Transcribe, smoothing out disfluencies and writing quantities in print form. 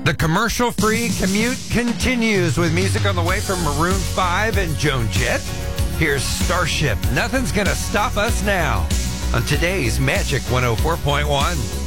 The commercial-free commute continues with music on the way from Maroon 5 and Joan Jett. Here's Starship. Nothing's gonna stop us now on today's Magic 104.1.